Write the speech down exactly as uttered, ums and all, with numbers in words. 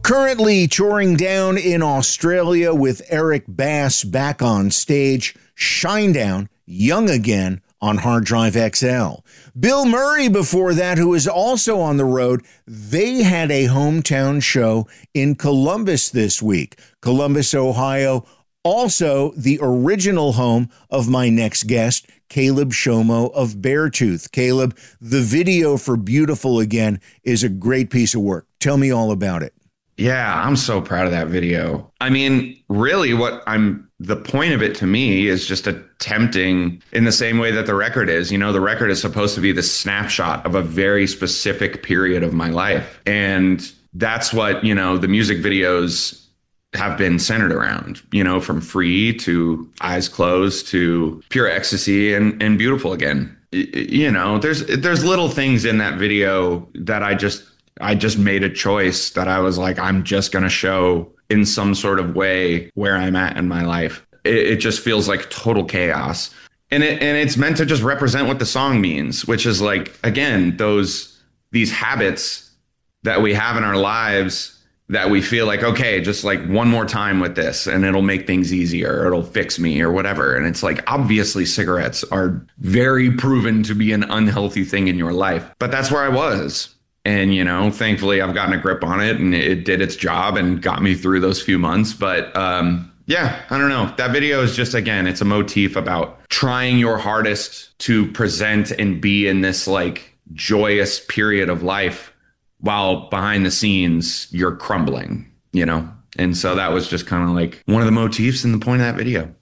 Currently touring down in Australia with Eric Bass back on stage, Shinedown, Young Again on Hard Drive X L. Bill Murray before that, who is also on the road, they had a hometown show in Columbus this week. Columbus, Ohio, also the original home of my next guest, Caleb Shomo of Beartooth. Caleb, the video for Beautiful Again is a great piece of work. Tell me all about it. Yeah, I'm so proud of that video. I mean, really what I'm, the point of it to me is just attempting in the same way that the record is. You know, the record is supposed to be the snapshot of a very specific period of my life. And that's what, you know, the music videos have been centered around, you know, from Free to Eyes Closed to Pure Ecstasy and, and Beautiful Again. You know, there's there's little things in that video that I just I just made a choice that I was like, I'm just going to show in some sort of way where I'm at in my life. It, it just feels like total chaos. And it and it's meant to just represent what the song means, which is like, again, those these habits that we have in our lives that we feel like, okay, just like one more time with this and it'll make things easier, or it'll fix me or whatever. And it's like, obviously cigarettes are very proven to be an unhealthy thing in your life. But that's where I was. And, you know, thankfully I've gotten a grip on it and it did its job and got me through those few months. But um, yeah, I don't know. That video is just, again, it's a motif about trying your hardest to present and be in this like joyous period of life while behind the scenes you're crumbling, you know? And so that was just kind of like one of the motifs and the point of that video.